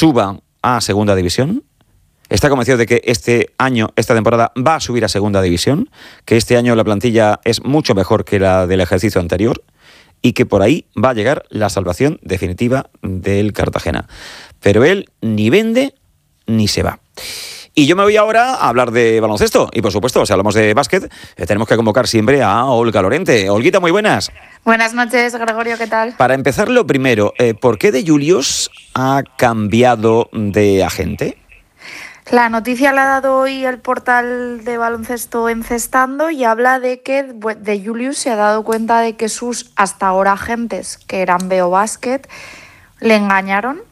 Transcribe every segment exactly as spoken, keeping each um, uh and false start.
suba a Segunda División. Está convencido de que este año, esta temporada, va a subir a Segunda División, que este año la plantilla es mucho mejor que la del ejercicio anterior y que por ahí va a llegar la salvación definitiva del Cartagena. Pero él ni vende ni se va. Y yo me voy ahora a hablar de baloncesto. Y por supuesto, si hablamos de básquet, eh, tenemos que convocar siempre a Olga Lorente. Olguita, muy buenas. Buenas noches, Gregorio, ¿qué tal? Para empezar, lo primero, eh, ¿por qué De Julius ha cambiado de agente? La noticia la ha dado hoy el portal de baloncesto Encestando y habla de que De Julius se ha dado cuenta de que sus hasta ahora agentes, que eran Veo Basket, le engañaron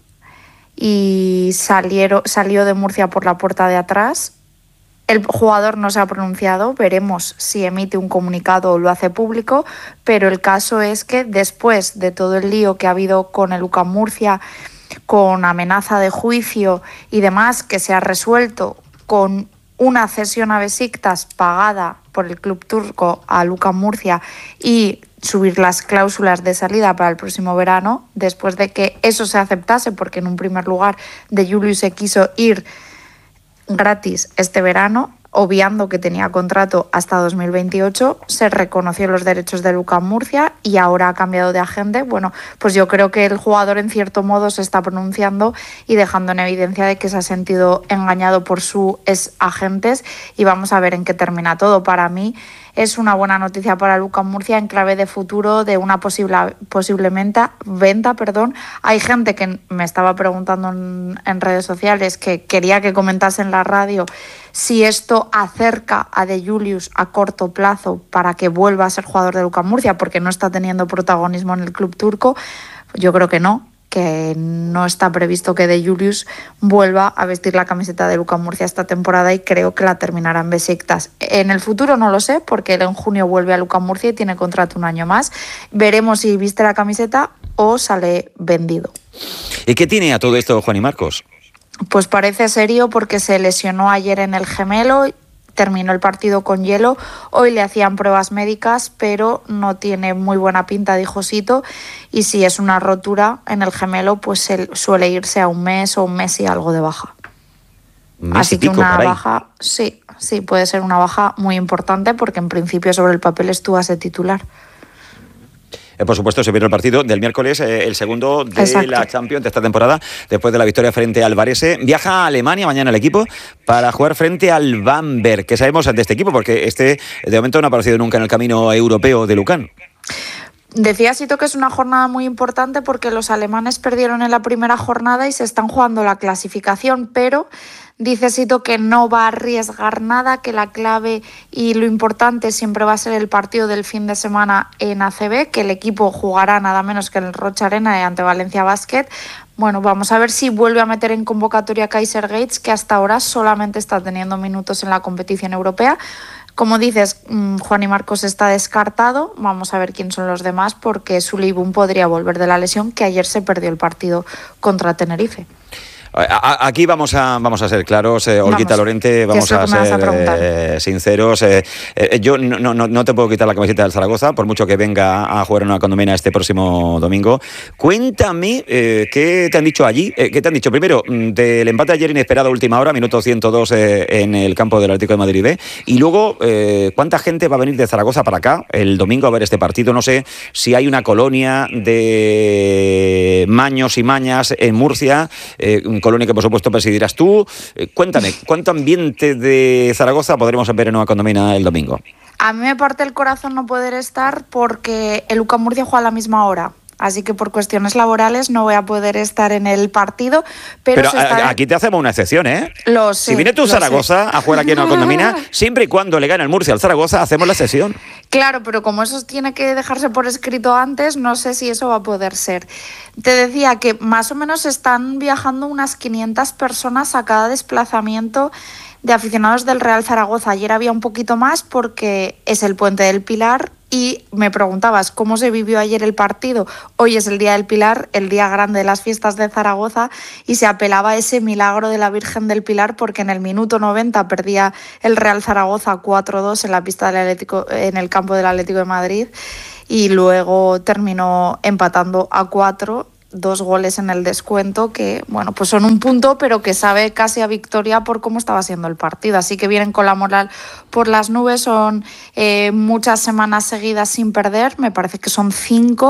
y salieron, salió de Murcia por la puerta de atrás. El jugador no se ha pronunciado, veremos si emite un comunicado o lo hace público, pero el caso es que después de todo el lío que ha habido con el U C A M Murcia, con amenaza de juicio y demás, que se ha resuelto con una cesión a Besiktas pagada por el club turco a U C A M Murcia y subir las cláusulas de salida para el próximo verano, después de que eso se aceptase, porque en un primer lugar De Julius se quiso ir gratis este verano, obviando que tenía contrato hasta dos mil veintiocho, se reconoció los derechos del U C A M Murcia y ahora ha cambiado de agente. Bueno, pues yo creo que el jugador en cierto modo se está pronunciando y dejando en evidencia de que se ha sentido engañado por sus ex agentes y vamos a ver en qué termina todo. Para mí es una buena noticia para el U C A M Murcia en clave de futuro de una posible, posiblemente venta. Perdón. Hay gente que me estaba preguntando en, en redes sociales que quería que comentase en la radio si esto acerca a De Julius a corto plazo para que vuelva a ser jugador del U C A M Murcia porque no está teniendo protagonismo en el club turco. Yo creo que no, que no está previsto que De Julius vuelva a vestir la camiseta del U C A M Murcia esta temporada y creo que la terminará en Besiktas. En el futuro no lo sé porque él en junio vuelve al U C A M Murcia y tiene contrato un año más. Veremos si viste la camiseta o sale vendido. ¿Y qué tiene a todo esto Juan y Marcos? Pues parece serio porque se lesionó ayer en el gemelo, terminó el partido con hielo, hoy le hacían pruebas médicas, pero no tiene muy buena pinta, dijo Sito, y si es una rotura en el gemelo, pues él suele irse a un mes o un mes y algo de baja. Así que una baja, sí, sí, puede ser una baja muy importante porque en principio sobre el papel estuvo a ser titular. Por supuesto, se viene el partido del miércoles, eh, el segundo de Exacto. la Champions de esta temporada, después de la victoria frente al Varese. Viaja a Alemania mañana el equipo para jugar frente al Bamberg. ¿Qué sabemos de este equipo? Porque este de momento no ha aparecido nunca en el camino europeo de Lucan. Decía Sito que es una jornada muy importante porque los alemanes perdieron en la primera jornada y se están jugando la clasificación, pero dice Sito que no va a arriesgar nada, que la clave y lo importante siempre va a ser el partido del fin de semana en A C B, que el equipo jugará nada menos que en el Rocha Arena ante Valencia Basket. Bueno, vamos a ver si vuelve a meter en convocatoria a Kaiser Gates, que hasta ahora solamente está teniendo minutos en la competición europea. Como dices, Juan y Marcos está descartado. Vamos a ver quién son los demás, porque Sulibun podría volver de la lesión, que ayer se perdió el partido contra Tenerife. Aquí vamos a vamos a ser claros, eh, Olguita Lorente, vamos a ser eh, sinceros. Eh, eh, yo no, no, no te puedo quitar la camiseta del Zaragoza, por mucho que venga a jugar en una condomina este próximo domingo. Cuéntame, eh, ¿qué te han dicho allí? Eh, ¿Qué te han dicho? Primero, del empate ayer inesperado a última hora, minuto ciento dos eh, en el campo del Atlético de Madrid B. Y luego, eh, ¿cuánta gente va a venir de Zaragoza para acá el domingo a ver este partido? No sé si hay una colonia de maños y mañas en Murcia, eh, colonia que por supuesto presidirás tú. Eh, cuéntame, ¿cuánto ambiente de Zaragoza podremos ver en Nueva Condomina el domingo? A mí me parte el corazón no poder estar porque el U C A M Murcia juega a la misma hora. Así que por cuestiones laborales no voy a poder estar en el partido. Pero, pero se está... aquí te hacemos una excepción, ¿eh? Lo sé, si viene tú Zaragoza sé. a jugar aquí en Nueva Condomina, siempre y cuando le gane el Murcia al Zaragoza, hacemos la sesión. Claro, pero como eso tiene que dejarse por escrito antes, no sé si eso va a poder ser. Te decía que más o menos están viajando unas quinientas personas a cada desplazamiento de aficionados del Real Zaragoza. Ayer había un poquito más porque es el Puente del Pilar. Y me preguntabas cómo se vivió ayer el partido. Hoy es el Día del Pilar, el día grande de las fiestas de Zaragoza, y se apelaba a ese milagro de la Virgen del Pilar porque en el minuto noventa perdía el Real Zaragoza cuatro dos en la pista del Atlético, en el campo del Atlético de Madrid, y luego terminó empatando a cuatro dos goles en el descuento que, bueno, pues son un punto, pero que sabe casi a victoria por cómo estaba siendo el partido. Así que vienen con la moral por las nubes, son eh, muchas semanas seguidas sin perder, me parece que son cinco.